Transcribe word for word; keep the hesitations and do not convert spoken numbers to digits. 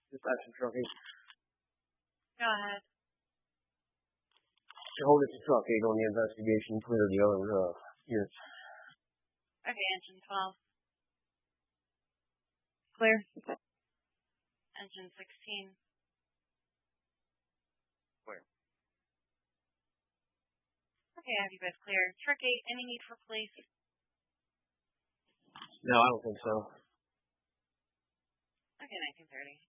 Dispatch from truck eight. Go ahead. Hold it to truck eight on the investigation. Clear the other uh, units. Okay, engine twelve. Clear. Engine sixteen. Clear. Okay, I have you guys clear. Truck eight, any need for police? No, I don't think so. Okay, nineteen thirty.